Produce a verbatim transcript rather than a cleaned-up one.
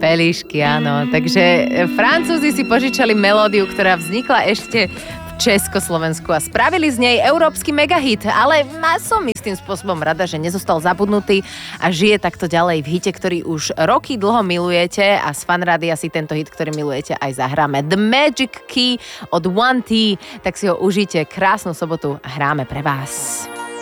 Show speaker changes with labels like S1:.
S1: Pelíšky, áno. Takže Francúzi si požičali melódiu, ktorá vznikla ešte Československu a spravili z nej európsky megahit, ale som istým spôsobom rada, že nezostal zabudnutý a žije takto ďalej v hite, ktorý už roky dlho milujete a z Fanrádia si tento hit, ktorý milujete, aj zahráme. The Magic Key od One T, tak si ho užite. Krásnu sobotu hráme pre vás.